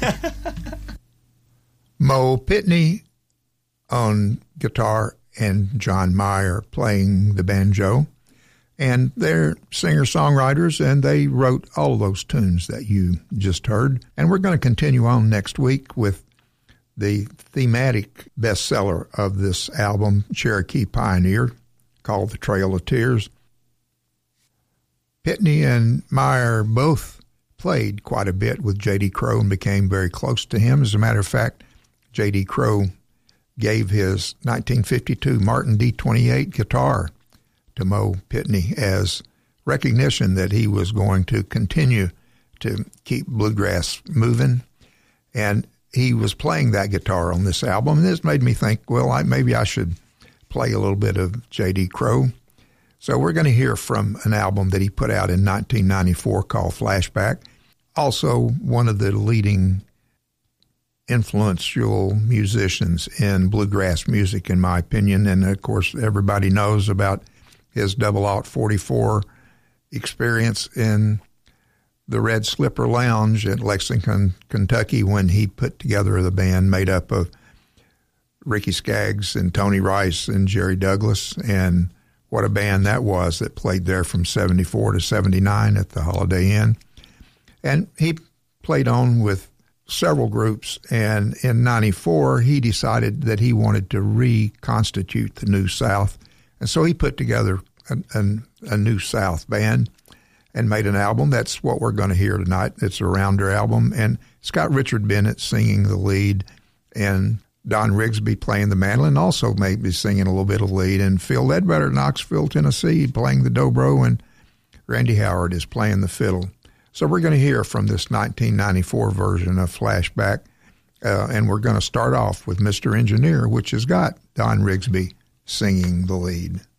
Mo Pitney on guitar and John Mayer playing the banjo. And they're singer-songwriters, and they wrote all of those tunes that you just heard. And we're going to continue on next week with the thematic bestseller of this album, Cherokee Pioneer, called The Trail of Tears. Pitney and Meyer both played quite a bit with J.D. Crowe and became very close to him. As a matter of fact, J.D. Crowe gave his 1952 Martin D28 guitar to Mo Pitney as recognition that he was going to continue to keep bluegrass moving. And he was playing that guitar on this album, and this made me think, well, maybe I should play a little bit of J.D. Crowe. So we're going to hear from an album that he put out in 1994 called Flashback. Also, one of the leading influential musicians in bluegrass music, in my opinion. And, of course, everybody knows about his 0044 experience in the Red Slipper Lounge at Lexington, Kentucky, when he put together the band made up of Ricky Skaggs and Tony Rice and Jerry Douglas. And what a band that was that played there from 74 to 79 at the Holiday Inn. And he played on with several groups, and in 94 he decided that he wanted to reconstitute the New South, and so he put together a New South band and made an album. That's what we're going to hear tonight. It's a Rounder album, and it's got Richard Bennett singing the lead and Don Rigsby playing the mandolin, also maybe singing a little bit of lead, and Phil Ledbetter, Knoxville, Tennessee, playing the dobro, and Randy Howard is playing the fiddle. So we're going to hear from this 1994 version of Flashback, and we're going to start off with Mr. Engineer, which has got Don Rigsby singing the lead.